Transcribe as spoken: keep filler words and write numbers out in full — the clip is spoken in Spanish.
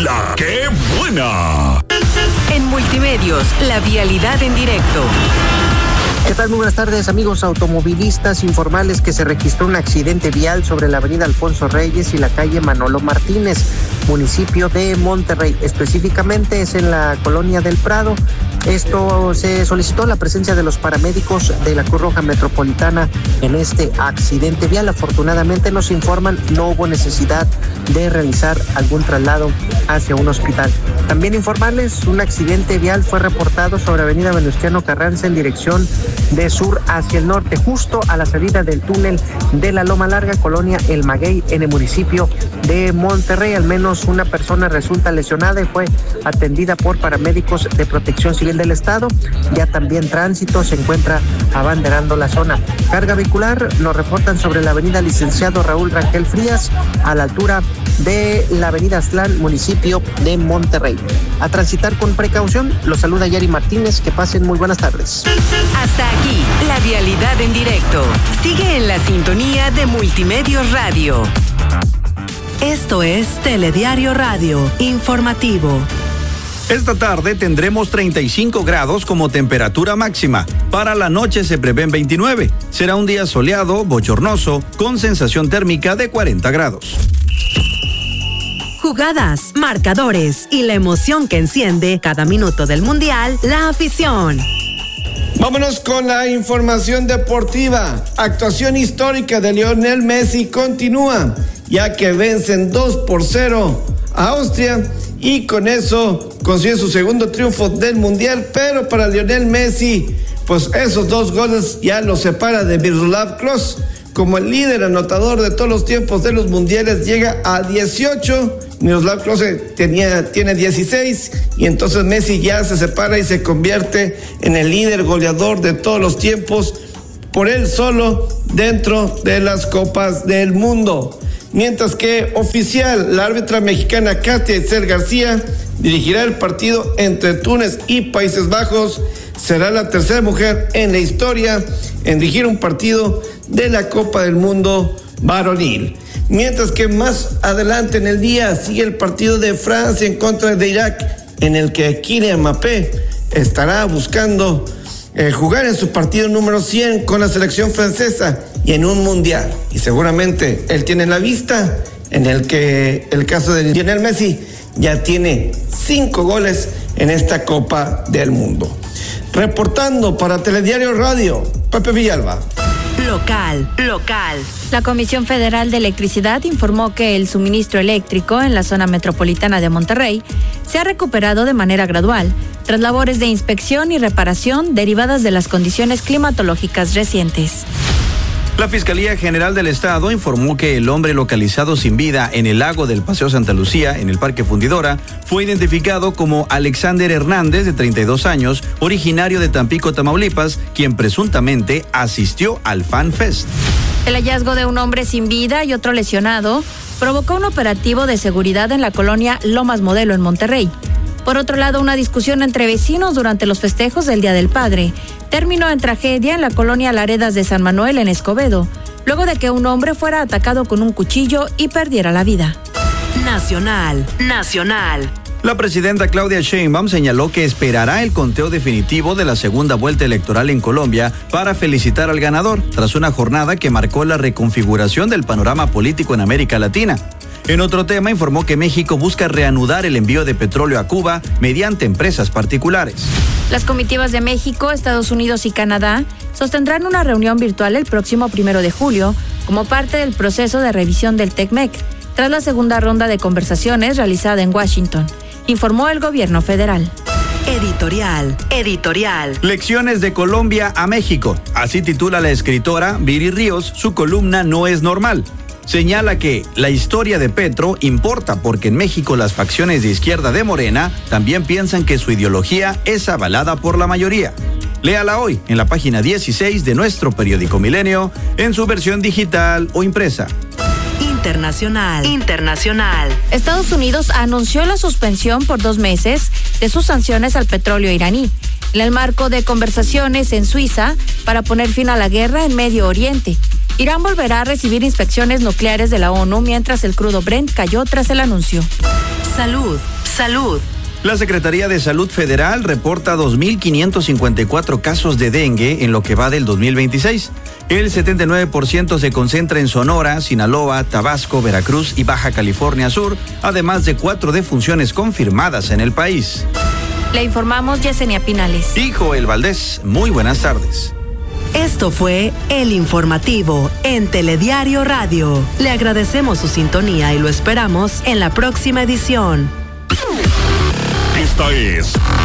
La que buena. En Multimedios, la vialidad en directo. ¿Qué tal? Muy buenas tardes, amigos automovilistas. Informarles que se registró un accidente vial sobre la avenida Alfonso Reyes y la calle Manolo Martínez, municipio de Monterrey. Específicamente es en la colonia del Prado. Esto se solicitó la presencia de los paramédicos de la Cruz Roja Metropolitana en este accidente vial. Afortunadamente nos informan no hubo necesidad de realizar algún traslado hacia un hospital. También informarles un accidente vial fue reportado sobre avenida Venustiano Carranza en dirección de sur hacia el norte, justo a la salida del túnel de la Loma Larga, colonia El Maguey, en el municipio de Monterrey. Al menos una persona resulta lesionada y fue atendida por paramédicos de Protección Civil del Estado. Ya también tránsito se encuentra abanderando la zona. Carga vehicular nos reportan sobre la avenida Licenciado Raúl Rangel Frías, a la altura de la avenida Aztlán, municipio de Monterrey. A transitar con precaución. Los saluda Yari Martínez. Que pasen muy buenas tardes. Hasta aquí, la vialidad en directo. Sigue en la sintonía de Multimedios Radio. Esto es Telediario Radio, informativo. Esta tarde tendremos treinta y cinco grados como temperatura máxima. Para la noche se prevén veintinueve. Será un día soleado, bochornoso, con sensación térmica de cuarenta grados. Jugadas, marcadores y la emoción que enciende cada minuto del Mundial, la afición. Vámonos con la información deportiva. Actuación histórica de Lionel Messi continúa, ya que vencen dos por cero a Austria y con eso consigue su segundo triunfo del Mundial. Pero para Lionel Messi, pues esos dos goles ya lo separa de Miroslav Klose como el líder anotador de todos los tiempos de los mundiales. Llega a dieciocho, Miroslav Klose tenía, tiene dieciséis, y entonces Messi ya se separa y se convierte en el líder goleador de todos los tiempos por él solo dentro de las Copas del Mundo. Mientras que oficial, la árbitra mexicana Katia Itzel García dirigirá el partido entre Túnez y Países Bajos. Será la tercera mujer en la historia en dirigir un partido de la Copa del Mundo varonil. Mientras que más adelante en el día sigue el partido de Francia en contra de Irak, en el que Kylian Mbappé estará buscando eh, jugar en su partido número cien con la selección francesa y en un mundial. Y seguramente él tiene la vista en el que el caso de Lionel Messi ya tiene cinco goles en esta Copa del Mundo. Reportando para Telediario Radio, Pepe Villalba. Local, local. La Comisión Federal de Electricidad informó que el suministro eléctrico en la zona metropolitana de Monterrey se ha recuperado de manera gradual, tras labores de inspección y reparación derivadas de las condiciones climatológicas recientes. La Fiscalía General del Estado informó que el hombre localizado sin vida en el lago del Paseo Santa Lucía, en el Parque Fundidora, fue identificado como Alexander Hernández, de treinta y dos años, originario de Tampico, Tamaulipas, quien presuntamente asistió al Fan Fest. El hallazgo de un hombre sin vida y otro lesionado provocó un operativo de seguridad en la colonia Lomas Modelo, en Monterrey. Por otro lado, una discusión entre vecinos durante los festejos del Día del Padre terminó en tragedia en la colonia Laredas de San Manuel, en Escobedo, luego de que un hombre fuera atacado con un cuchillo y perdiera la vida. Nacional, nacional. La presidenta Claudia Sheinbaum señaló que esperará el conteo definitivo de la segunda vuelta electoral en Colombia para felicitar al ganador, tras una jornada que marcó la reconfiguración del panorama político en América Latina. En otro tema, informó que México busca reanudar el envío de petróleo a Cuba mediante empresas particulares. Las comitivas de México, Estados Unidos y Canadá sostendrán una reunión virtual el próximo primero de julio como parte del proceso de revisión del TECMEC, tras la segunda ronda de conversaciones realizada en Washington, informó el gobierno federal. Editorial, editorial. Lecciones de Colombia a México. Así titula la escritora Viri Ríos su columna No es normal. Señala que la historia de Petro importa porque en México las facciones de izquierda de Morena también piensan que su ideología es avalada por la mayoría. Léala hoy en la página dieciséis de nuestro periódico Milenio, en su versión digital o impresa. Internacional, internacional. Estados Unidos anunció la suspensión por dos meses de sus sanciones al petróleo iraní, en el marco de conversaciones en Suiza para poner fin a la guerra en Medio Oriente, Irán volverá a recibir inspecciones nucleares de la ONU mientras el crudo Brent cayó tras el anuncio. Salud, salud. La Secretaría de Salud Federal reporta dos mil quinientos cincuenta y cuatro casos de dengue en lo que va del dos mil veintiséis. El setenta y nueve por ciento se concentra en Sonora, Sinaloa, Tabasco, Veracruz y Baja California Sur, además de cuatro defunciones confirmadas en el país. Le informamos Yesenia Pinales. Y Joel Valdés, muy buenas tardes. Esto fue El Informativo en Telediario Radio. Le agradecemos su sintonía y lo esperamos en la próxima edición. Esta es